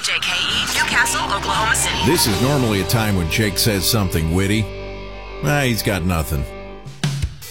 KJKE, Newcastle, Oklahoma City. This is normally a time when Jake says something witty. He's got nothing.